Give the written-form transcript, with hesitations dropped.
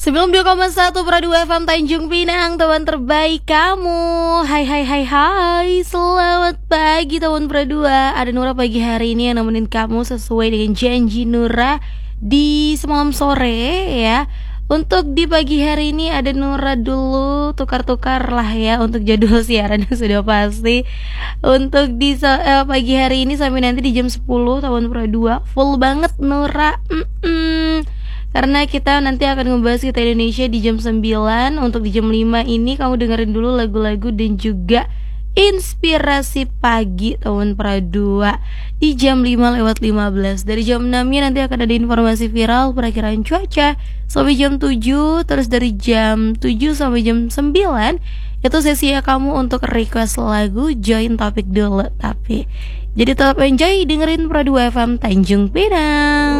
92,1 Pradu FM Tanjung Pinang, teman terbaik kamu. Hai hai hai hai, selamat pagi teman Pradua. Ada Nura pagi hari ini yang nemenin kamu sesuai dengan janji Nura di semalam sore ya. Untuk di pagi hari ini ada Nura dulu, tukar-tukar lah ya untuk jadwal siarannya sudah pasti. Untuk di pagi hari ini sampai nanti di jam 10 tahun Pradua full banget Nura. Karena kita nanti akan ngebahas kita Indonesia di jam 9. Untuk di jam 5 ini kamu dengerin dulu lagu-lagu dan juga inspirasi pagi tahun Pradua di jam 5:15. Dari jam 6 nanti akan ada informasi viral perakiraan cuaca sampai jam 7. Terus dari jam 7 sampai jam 9 itu sesi kamu untuk request lagu, join topik dulu. Tapi jadi tetap enjoy dengerin Pradua FM Tanjung Pinang.